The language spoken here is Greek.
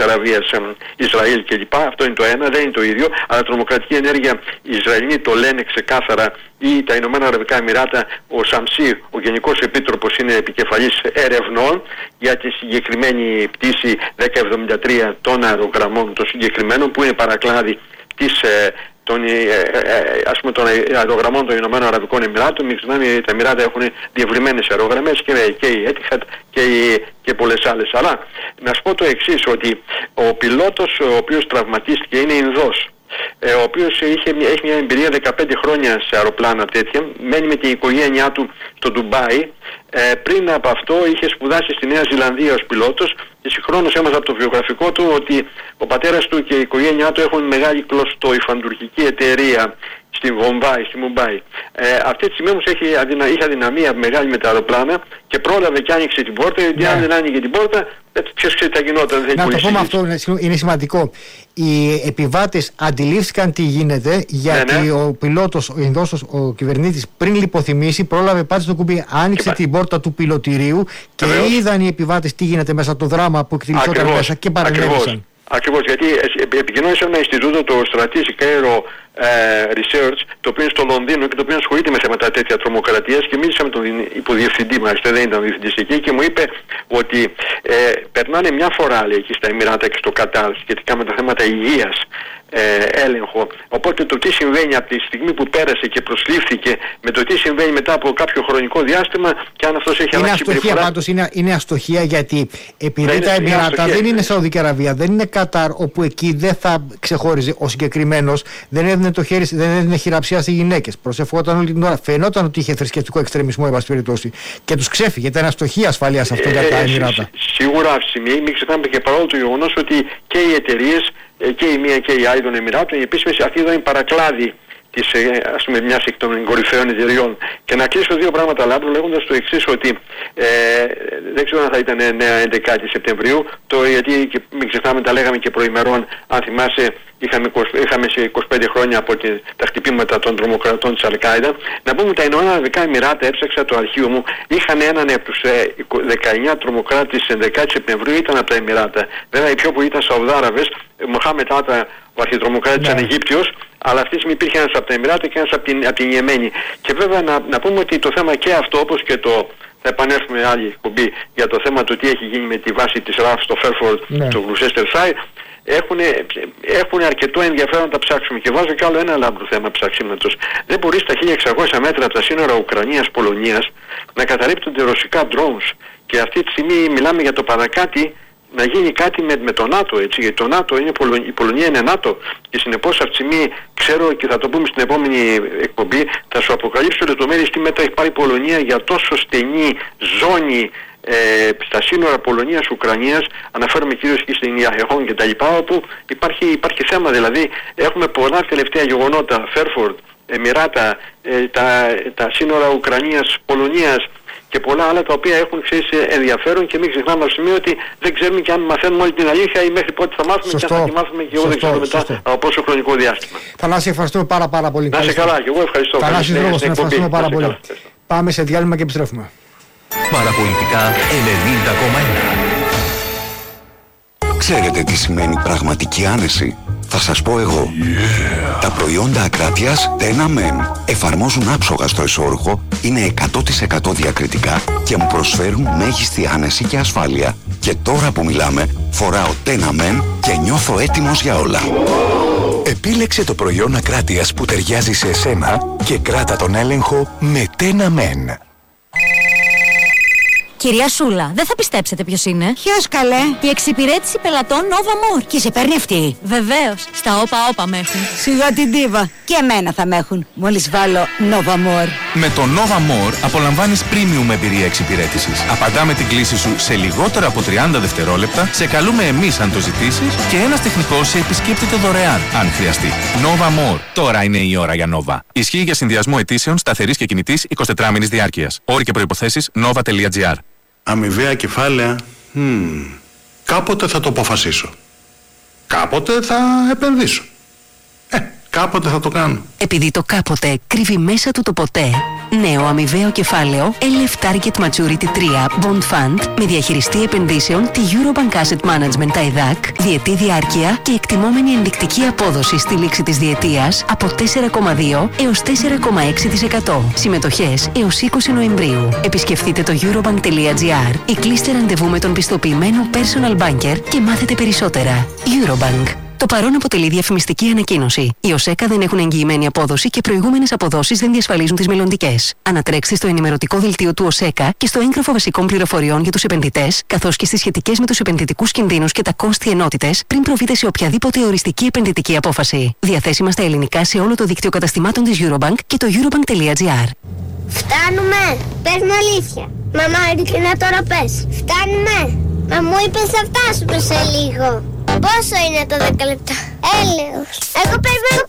Αραβίας, Ισραήλ κλπ. Αυτό είναι το ένα, δεν είναι το ίδιο. Αλλά τρομοκρατική ενέργεια οι Ισραηλοί το λένε ξεκάθαρα, ή τα Ηνωμένα Αραβικά Εμιράτα. Ο Σαμσί, ο Γενικός Επίτροπος, είναι επικεφαλής ερευνών για τη συγκεκριμένη πτήση 1073 των αερογραμμών των συγκεκριμένων, που είναι παρακλάδι των αερογραμμών των Ηνωμένων Αραβικών Εμιράτων. Μην ξεχνάμε, τα Εμιράτα έχουν διευρυμένες αερογραμμές και η Etihad και πολλές άλλες. Αλλά να σου πω το εξής, ότι ο πιλότος ο οποίος τραυματίστηκε είναι Ινδός, ο οποίος έχει μια εμπειρία 15 χρόνια σε αεροπλάνα τέτοια, μένει με την οικογένειά του στο Ντουμπάι. Πριν από αυτό είχε σπουδάσει στη Νέα Ζηλανδία ως πιλότος και συγχρόνως έμαθα από το βιογραφικό του ότι ο πατέρας του και η οικογένειά του έχουν μεγάλη κλωστοϊφαντουργική εταιρεία στη Μουμπάι. Αυτή τη στιγμή όμως είχε αδυναμία μεγάλη με τα αεροπλάνα και πρόλαβε και άνοιξε την πόρτα, γιατί αν δεν άνοιγε την πόρτα, ποιος ξέρει τι θα γινόταν. Να το πούμε αυτό, είναι σημαντικό. Οι επιβάτες αντιλήφθηκαν τι γίνεται, γιατί ο πιλότος, ο Ινδός, ο κυβερνήτης, πριν λιποθυμήσει, πρόλαβε, πάτησε το κουμπί, άνοιξε την πόρτα του πιλωτηρίου και είδαν οι επιβάτες τι γίνεται μέσα, το δράμα που εκτελειχόταν μέσα και παρενέβησαν. Ακριβώς, γιατί επικοινώνησα ένα Ινστιτούτο, το Strategic Aero Research, το οποίο είναι στο Λονδίνο και το οποίο ασχολείται με θέματα τέτοια τρομοκρατίας, και μίλησα με τον υποδιευθυντή, μάλιστα δεν ήταν διευθυντής εκεί, και μου είπε ότι περνάνε μια φορά, λέει, εκεί στα Εμιράτα και στο Κατάρ σχετικά με τα θέματα υγείας έλεγχο. Οπότε το τι συμβαίνει από τη στιγμή που πέρασε και προσλήφθηκε με το τι συμβαίνει μετά από κάποιο χρονικό διάστημα, και αν αυτός έχει αλλάξει συμπεριφορά. Πάντως είναι αστοχία, γιατί επειδή τα Εμιράτα δεν είναι Σαουδική Αραβία, δεν είναι Κατάρ, όπου εκεί δεν θα ξεχώριζε ο συγκεκριμένος, δεν έδινε το χέρι, δεν έδινε χειραψία στις γυναίκες. Προσευχόταν όλη την ώρα. Φαινόταν ότι είχε θρησκευτικό εξτρεμισμό, εν πάση περιπτώσει. Και τους ξέφυγε. Ήταν αστοχία ασφαλείας αυτό για τα Εμιράτα. Σίγουρα αυσιμία. Μην ξεχνάμε και παρόλο το γεγονός ότι και οι εταιρείες, και η μία και η άλλη των Εμιράτων, οι επίσημες, αυτή εδώ είναι παρακλάδι της, ας πούμε, μιας εκ των κορυφαίων εταιριών. Και να κλείσω δύο πράγματα, Λάμπρο, λέγοντας το εξής, ότι δεν ξέρω αν θα ήταν 9-11 Σεπτεμβρίου, γιατί και, μην ξεχνάμε, τα λέγαμε και προημερών, αν θυμάσαι, είχαμε σε 25 χρόνια από τα χτυπήματα των τρομοκρατών της Αλ-Κάιδα. Να πούμε, τα Ηνωμένα Αραβικά Εμιράτα, έψαξα το αρχείο μου, είχαν έναν από τους 19 τρομοκράτες 11 Σεπτεμβρίου, ήταν από τα Εμιράτα. Βέβαια οι πιο πολλοί ήταν Σαουδάραβες, Μοχάμετ Άτα, ο αρχιτρομοκράτης, ήταν Αιγύπτιος, αλλά αυτή τη στιγμή υπήρχε ένας από τα Εμιράτα και ένας από την Ιεμένη. Και βέβαια να πούμε ότι το θέμα και αυτό, όπως και θα επανέλθουμε άλλη εκπομπή για το θέμα του τι έχει γίνει με τη βάση της ΡΑΦ στο Φέρφορντ, στο Gloucestershire, έχουν αρκετό ενδιαφέρον να τα ψάξουμε. Και βάζω κι άλλο ένα λάμπρο θέμα ψαξίματος. Δεν μπορεί στα 1600 μέτρα από τα σύνορα Ουκρανίας-Πολωνίας να καταρρίπτονται ρωσικά drones. Και αυτή τη στιγμή μιλάμε για το παρακάτι να γίνει κάτι με το ΝΑΤΟ, έτσι, γιατί το ΝΑΤΟ είναι, η Πολωνία είναι ΝΑΤΟ, και συνεπώς αυτή τη στιγμή ξέρω, και θα το πούμε στην επόμενη εκπομπή, θα σου αποκαλύψω λεπτομέρειες τι μέτρα έχει πάρει η Πολωνία για τόσο στενή ζώνη στα σύνορα Πολωνίας-Ουκρανίας, αναφέρομαι κυρίως και στην Ιαχεχόν και τα λοιπά, όπου υπάρχει θέμα. Δηλαδή έχουμε πολλά τελευταία γεγονότα, Φέρφορντ, Εμιράτα, τα σύνορα Ουκρανίας-Πολωνίας και πολλά άλλα, τα οποία έχουν ενδιαφέρον, και μην ξεχνάμε στο σημείο ότι δεν ξέρουμε και αν μαθαίνουμε όλη την αλήθεια ή μέχρι πότε θα μάθουμε. Σωστό. Και αν θα τη μάθουμε, και εγώ δεν ξέρω μετά από πόσο χρονικό διάστημα. Θανάση, ευχαριστούμε πάρα πολύ. Να είσαι καλά, και εγώ ευχαριστώ. Θανάση Δρόμος, ευχαριστούμε πάρα πολύ. Πάμε σε διάλειμμα και επιστρέφουμε. Παραπολιτικά 90,1. Ξέρετε τι σημαίνει πραγματική άνεση? Θα σας πω εγώ. Τα προϊόντα Ακράτειας Tenamen εφαρμόζουν άψογα στο εσώρουχο, είναι 100% διακριτικά και μου προσφέρουν μέγιστη άνεση και ασφάλεια. Και τώρα που μιλάμε, φοράω Tenamen και νιώθω έτοιμος για όλα. Επίλεξε το προϊόν Ακράτειας που ταιριάζει σε εσένα και κράτα τον έλεγχο με Tenamen. Κυρία Σούλα, δεν θα πιστέψετε ποιος είναι. Ποιος, καλέ? Η εξυπηρέτηση πελατών Nova More. Και σε παίρνει αυτή? Βεβαίως, στα όπα με έχουν. Σιγά την τίβα. Και εμένα θα με έχουν, μόλις βάλω Nova More. Με το Nova More απολαμβάνεις premium εμπειρία εξυπηρέτησης. Απαντάμε την κλήση σου σε λιγότερο από 30 δευτερόλεπτα, σε καλούμε εμείς αν το ζητήσεις, και ένας τεχνικός σε επισκέπτεται δωρεάν αν χρειαστεί. Nova More. Τώρα είναι η ώρα για Nova. Ισχύει για συνδυασμό αιτήσεων σταθερής και κινητής 24 μήνης διάρκειας. Όροι και προϋποθέσεις nova.gr. Αμοιβαία κεφάλαια, κάποτε θα το αποφασίσω. Κάποτε θα επενδύσω. κάποτε θα το κάνω. Επειδή το κάποτε κρύβει μέσα του το ποτέ. Νέο αμοιβαίο κεφάλαιο LF Target Maturity 3 Bond Fund με διαχειριστή επενδύσεων τη Eurobank Asset Management ΤΑΙΔΑΚ, διετή διάρκεια και εκτιμόμενη ενδεικτική απόδοση στη λήξη της διετίας από 4,2 έως 4,6%. Συμμετοχές έως 20 Νοεμβρίου. Επισκεφτείτε το eurobank.gr ή κλείστε ραντεβού με τον πιστοποιημένο personal banker και μάθετε περισσότερα. Eurobank. Το παρόν αποτελεί διαφημιστική ανακοίνωση. Οι ΟΣΕΚΑ δεν έχουν εγγυημένη απόδοση και προηγούμενες αποδόσεις δεν διασφαλίζουν τις μελλοντικές. Ανατρέξτε στο ενημερωτικό δελτίο του ΟΣΕΚΑ και στο έγγραφο βασικών πληροφοριών για τους επενδυτές, καθώς και στις σχετικές με τους επενδυτικούς κινδύνους και τα κόστη ενότητες, πριν προβείτε σε οποιαδήποτε οριστική επενδυτική απόφαση. Διαθέσιμα στα ελληνικά σε όλο το δίκτυο καταστημάτων της Eurobank και το eurobank.gr. Φτάνουμε! Πες μου αλήθεια. Μαμά, ειλικρινά τώρα πες. Φτάνουμε! Μα μου είπες θα φτάσουμε σε λίγο. Πόσο είναι το 10 λεπτά? Έλεος. Εγώ περιμένω